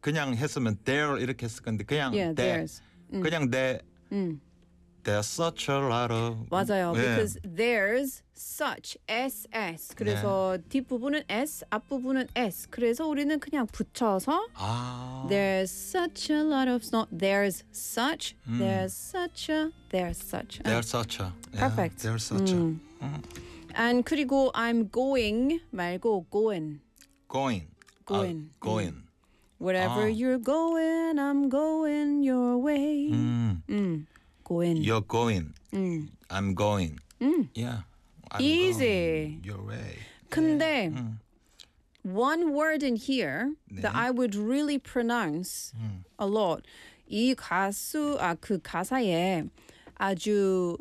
그냥 했으면 there 이렇게 했을 건데 그냥 Yeah, there. there's. 그냥 there's such a lot of 맞아요. 네. Because there's such SS. 그래서 뒷부분은 S, 앞부분은 S. 그래서 우리는 그냥 붙여서 there's such a lot of snow. There's such. There's such a. There's such. there's such a Perfect. there's such a And 그리고 I'm going 말고 going. going going Wherever you're going, I'm going your way. Going. you're going I'm going yeah I'm Easy. going your way 근데 one word in here that 네. I would really pronounce a lot. 이 그 가사에 아주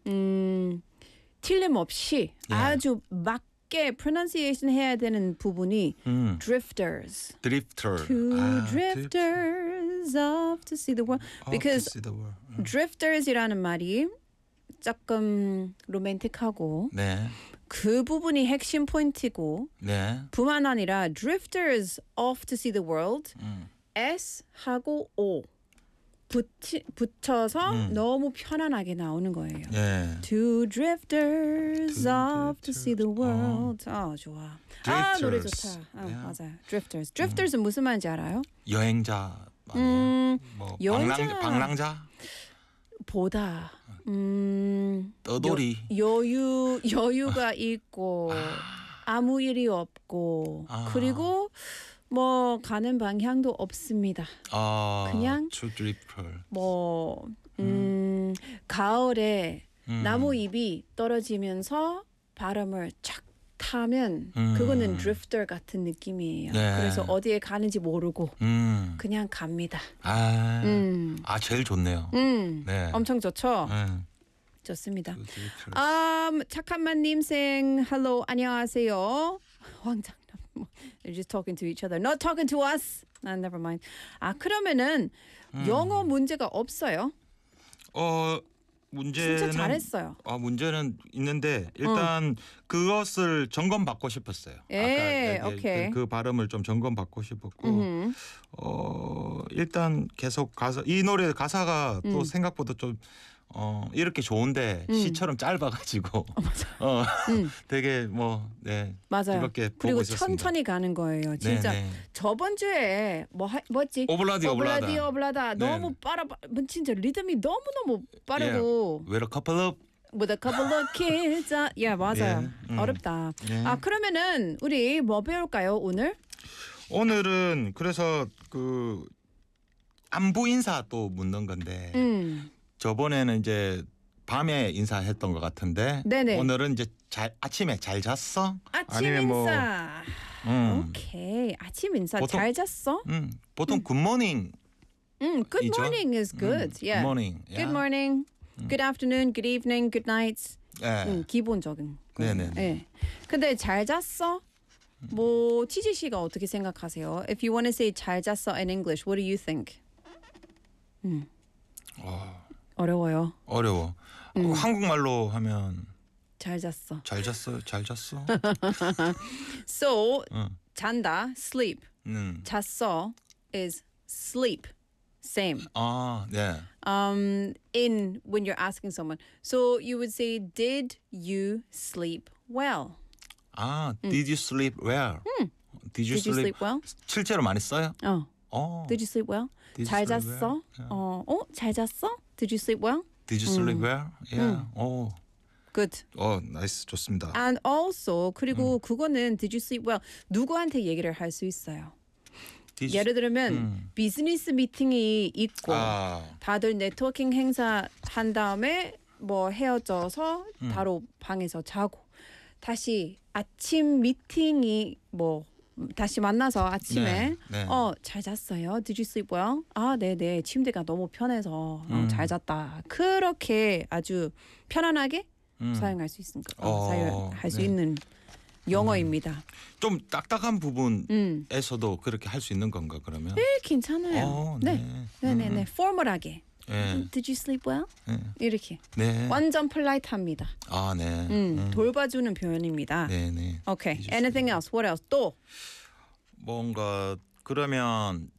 틀림없이 아주 맞게 pronunciation 해야 되는 부분이 drifters. drifter Two drifters off to see the world. Because to see the world. drifters이라는 말이 조금 로맨틱하고 네. 그 부분이 핵심 포인트고 네. 뿐만 아니라 drifters off to see the world S 하고 O 붙여서 너무 편안하게 나오는 거예요. 네. Two drifters Two off to see the drifters. world. 좋아. 노래 Drifters. 좋다. Yeah. 맞아요. Drifters. Drifters은 무슨 말인지 알아요? 여행자 아니에요? 뭐 여행자. 방랑자 보다 떠돌이 여유가 있고 아무 일이 없고 그리고 뭐 가는 방향도 없습니다. 그냥 two drifter 뭐 가을에 나무 잎이 떨어지면서 바람을 착 타면 그거는 드리프터 같은 느낌이에요. 네. 그래서 어디에 가는지 모르고 그냥 갑니다. 제일 좋네요. 네. 엄청 좋죠? 좋습니다. 착한만님 saying hello 안녕하세요. 황장남 they're just talking to each other. Not talking to us. Never mind. 그러면은 영어 문제가 없어요? 문제는 진짜 잘했어요. 문제는 있는데 일단 그것을 점검받고 싶었어요. 예, 아까 오케이. 그 발음을 좀 점검받고 싶었고 일단 계속 이 노래 가사가 또 생각보다 좀 이렇게 좋은데 시처럼 짧아가지고 되게 맞아요. 즐겁게 그리고 보고 있었습니다. 천천히 가는 거예요. 진짜 네. 저번 주에 뭐였지? 오블라다. 너무 진짜 리듬이 너무 빠르고 With a couple of with a couple of kids. 맞아요. 어렵다. 그러면은 우리 뭐 배울까요 오늘? 오늘은 그래서 그 안부 인사 또 묻는 건데 저번에는 이제 밤에 인사했던 것 같은데 네네. 오늘은 이제 아침에 잘 잤어? 아침 아니면 인사. 오케이. 아침 인사 보통- 잘 잤어? 보통 굿모닝 Good 이죠? morning is good. Yeah. 굿모닝. Good morning. Good afternoon. Good evening. Good night. 예. 기본적인 거예요. 네네. 예. 근데 잘 잤어? 뭐 치지 씨가 어떻게 생각하세요? If you want to say 잘 잤어 in English, what do you think? 어려워요. 어려워. 한국말로 하면 잘 잤어. 잘 잤어? 잘 잤어? So 잔다 sleep. 음. 잤어 is sleep. Same. 네. In when you're asking someone. So you would say did you sleep well? Did you sleep well? Did you Did you sleep well? 실제로 많이 써요? Did you sleep well? Did you 잘 sleep 잤어? well? 잘 잤어? Did you sleep well? Did you sleep well? Yeah. Good. 나이스 좋습니다. And also 그리고 그거는 did you sleep well? 누구한테 얘기를 할 수 있어요. 예를 들면 비즈니스 미팅이 있고 다들 네트워킹 행사 한 다음에 뭐 헤어져서 바로 방에서 자고 다시 아침 미팅이 뭐 다시 만나서 아침에 네. 잘 잤어요? Did you sleep well? 네네. 침대가 너무 편해서 잘 잤다. 그렇게 아주 편안하게 사용할 수 있으니까 사용할 수 네. 있는 영어입니다. 좀 딱딱한 부분에서도 그렇게 할 수 있는 건가 그러면? 네, 괜찮아요. 네. 포멀하게. 네. Did you sleep well? 이렇게. 네. 완전 폴라이트합니다. 네. 돌봐주는 표현입니다. 네. Okay. Anything else? What else? 또 뭔가 그러면